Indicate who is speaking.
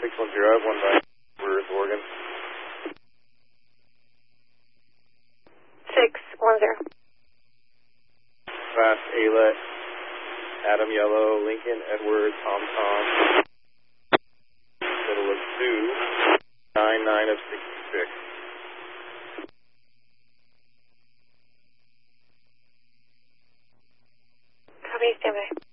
Speaker 1: 610, I have 1 Worth, Oregon.
Speaker 2: 610.
Speaker 1: Fast Ayla, Adam Yellow, Lincoln, Edward, Tom Tom. Middle of 2, 99 of 66.
Speaker 2: Copy, standby.